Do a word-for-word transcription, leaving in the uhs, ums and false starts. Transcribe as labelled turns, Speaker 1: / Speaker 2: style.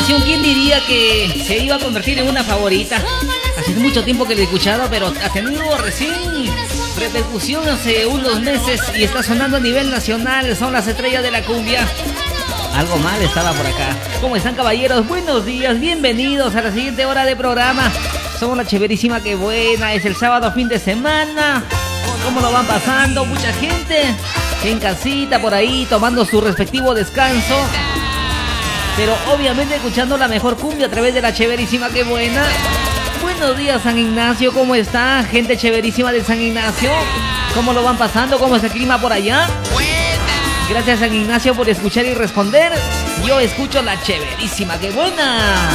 Speaker 1: canción, ¿quién diría que se iba a convertir en una favorita? Hace mucho tiempo que la he escuchado, pero ha tenido recién repercusión hace unos meses y está sonando a nivel nacional. Son las estrellas de la cumbia. Algo mal estaba por acá. ¿Cómo están, caballeros? Buenos días, bienvenidos a la siguiente hora de programa. Somos la Chéverísima, qué buena. Es el sábado, fin de semana. ¿Cómo lo van pasando? Mucha gente en casita por ahí tomando su respectivo descanso, pero obviamente escuchando la mejor cumbia a través de la Chéverísima, qué buena. Buenos días, San Ignacio, ¿cómo está? Gente chéverísima de San Ignacio, ¿cómo lo van pasando? ¿Cómo es el clima por allá? Gracias, San Ignacio, por escuchar y responder. Yo escucho la Chéverísima, qué buena.